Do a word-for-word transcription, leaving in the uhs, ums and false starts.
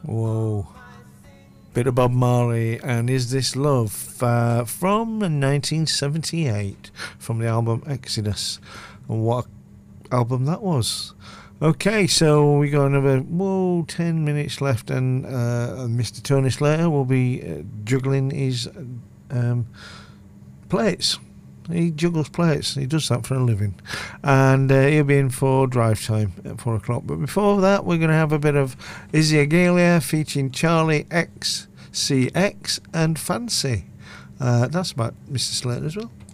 Whoa. Bit of Bob Marley and Is This Love uh, from nineteen seventy-eight from the album Exodus. And what album that was. Okay, so we got another whoa ten minutes left, and uh, Mister Tony Slater will be uh, juggling his um, plates. He juggles plates. He does that for a living, and uh, he'll be in for drive time at four o'clock. But before that, we're going to have a bit of Izzy Agalia featuring Charlie X C X and Fancy. Uh, that's about Mister Slater as well.